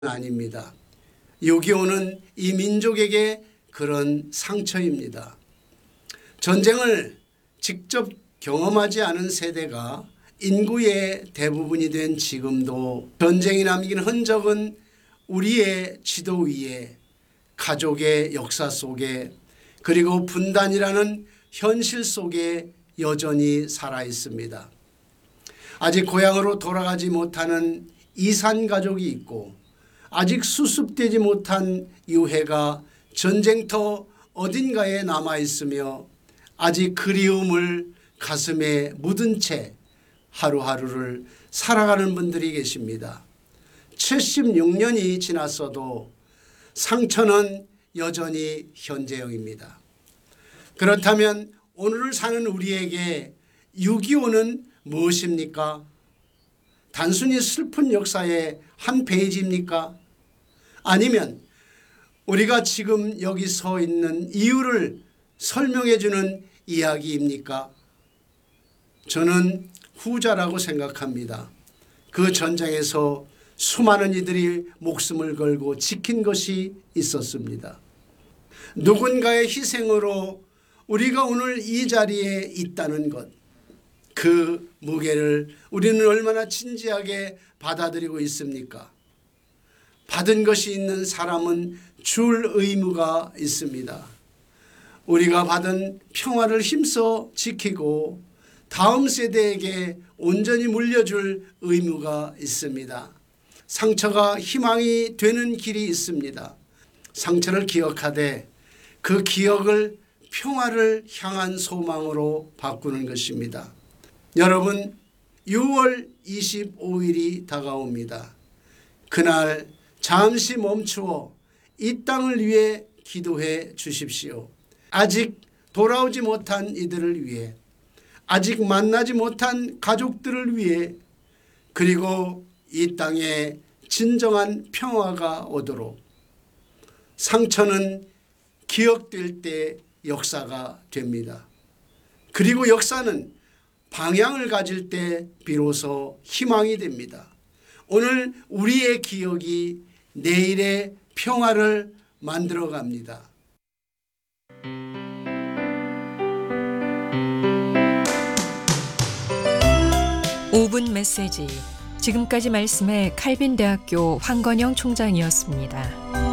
아닙니다. 6.25는 이 민족에게 그런 상처입니다. 전쟁을 직접 경험하지 않은 세대가 인구의 대부분이 된 지금도 전쟁이 남긴 흔적은 우리의 지도 위에, 가족의 역사 속에, 그리고 분단이라는 현실 속에 여전히 살아 있습니다. 아직 고향으로 돌아가지 못하는 이산 가족이 있고, 아직 수습되지 못한 유해가 전쟁터 어딘가에 남아 있으며, 아직 그리움을 가슴에 묻은 채 하루하루를 살아가는 분들이 계십니다. 76년이 지났어도 상처는 여전히 현재형입니다. 그렇다면 오늘을 사는 우리에게 6.25는 무엇입니까? 단순히 슬픈 역사의 한 페이지입니까? 아니면 우리가 지금 여기 서 있는 이유를 설명해 주는 이야기입니까? 저는 후자라고 생각합니다. 그 전쟁에서 수많은 이들이 목숨을 걸고 지킨 것이 있었습니다. 누군가의 희생으로 우리가 오늘 이 자리에 있다는 것, 그 무게를 우리는 얼마나 진지하게 받아들이고 있습니까? 받은 것이 있는 사람은 줄 의무가 있습니다. 우리가 받은 평화를 힘써 지키고 다음 세대에게 온전히 물려줄 의무가 있습니다. 상처가 희망이 되는 길이 있습니다. 상처를 기억하되 그 기억을 평화를 향한 소망으로 바꾸는 것입니다. 여러분, 6월 25일이 다가옵니다. 그날 잠시 멈추어 이 땅을 위해 기도해 주십시오. 아직 돌아오지 못한 이들을 위해, 아직 만나지 못한 가족들을 위해, 그리고 이 땅에 진정한 평화가 오도록. 상처는 기억될 때 역사가 됩니다. 그리고 역사는 방향을 가질 때 비로소 희망이 됩니다. 오늘 우리의 기억이 내일의 평화를 만들어 갑니다. 5분 메시지. 지금까지 말씀에 칼빈대학교 황건영 총장이었습니다.